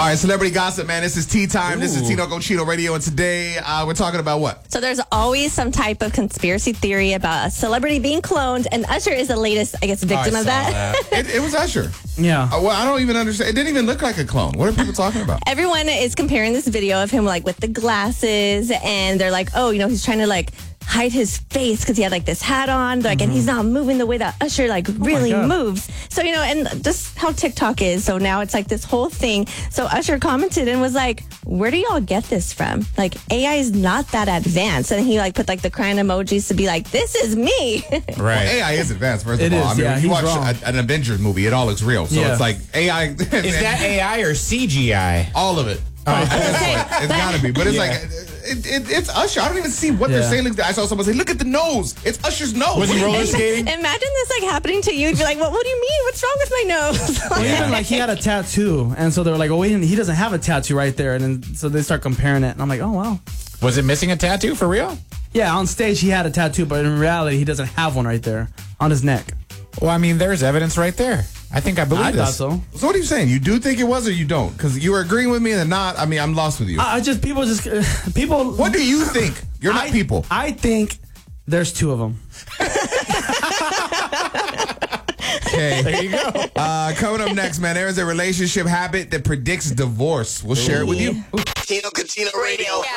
All right, celebrity gossip, man. This is Tea Time. This is Tino Conchito Radio, and today we're talking about what? So there's always some type of conspiracy theory about a celebrity being cloned, and Usher is the latest, I guess, victim of that. It was Usher. Yeah. Well, I don't even understand. It didn't even look like a clone. What are people talking about? Everyone is comparing this video of him like with the glasses, and they're like, oh, he's trying to like hide his face because he had like this hat on, like, and he's not moving the way that Usher like really moves. So and just how TikTok is. So now it's like this whole thing. So Usher commented and was like, "Where do y'all get this from? Like AI is not that advanced." And he like put like the crying emojis to be like, "This is me." Right. Well, AI is advanced. First of all, is, when you watch an Avengers movie, it all looks real. So it's like AI. Is that AI or CGI? All of it. It's gotta be, but it's like it's Usher. I don't even see what they're saying. I saw someone say, "Look at the nose. It's Usher's nose." Was he roller skating? Imagine this like happening to you. You'd be like, "What do you mean? What's wrong with my nose?" Well, even like he had a tattoo, and so they were like, "Oh, wait, he doesn't have a tattoo right there," and then so they start comparing it, and I'm like, "Oh wow." Was it missing a tattoo for real? Yeah, on stage he had a tattoo, but in reality he doesn't have one right there on his neck. Well, I mean, there's evidence right there. I think I believe I this. thought so. So what are you saying? You do think it was, or you don't? Because you were agreeing with me and not. I mean, I'm lost with you. People. What do you think? You're not people. I think there's two of them. Okay. There you go. Coming up next, man, there is a relationship habit that predicts divorce. We'll share it with you. Tino Conchito Radio.